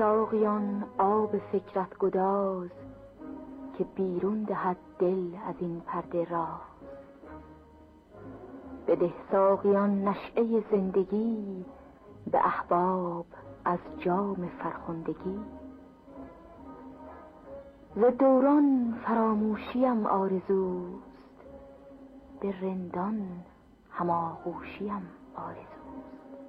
ساقیان آب فکرت گداز، که بیرون دهد دل از این پرده راز. بده ساقیان نشأه زندگی، به احباب از جام فرخندگی. ز دوران فراموشیم آرزوست، به رندان هماغوشیم آرزوست.